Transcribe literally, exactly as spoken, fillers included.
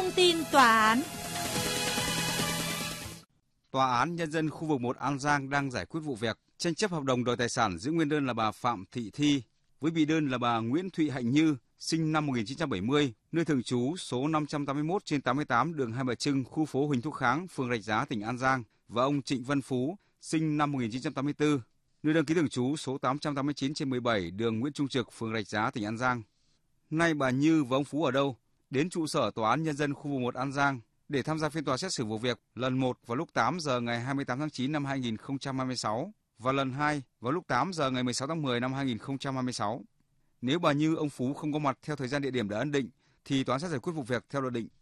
tin tòa án. Tòa án Nhân dân khu vực một An Giang đang giải quyết vụ việc tranh chấp hợp đồng đòi tài sản giữ nguyên đơn là bà Phạm Thị Thi với bị đơn là bà Nguyễn Thị Hạnh Như, sinh năm một nghìn chín trăm bảy mươi, nơi thường trú số năm trăm tám mươi mốt trên tám mươi tám đường Hai Bà Trưng, khu phố Huỳnh Thúc Kháng, phường Rạch Giá, tỉnh An Giang, và ông Trịnh Văn Phú, sinh năm một nghìn chín trăm tám mươi tư, nơi đăng ký thường trú số tám trăm tám mươi chín trên mười bảy đường Nguyễn Trung Trực, phường Rạch Giá, tỉnh An Giang. Nay bà Như và ông Phú ở đâu? Đến trụ sở Tòa án Nhân dân khu vực một An Giang để tham gia phiên tòa xét xử vụ việc lần một vào lúc tám giờ ngày hai mươi tám tháng chín năm hai nghìn không trăm hai mươi sáu và lần hai vào lúc tám giờ ngày mười sáu tháng mười năm hai nghìn không trăm hai mươi sáu. Nếu bà Như, ông Phú không có mặt theo thời gian địa điểm đã ấn định thì tòa án sẽ giải quyết vụ việc theo luật định.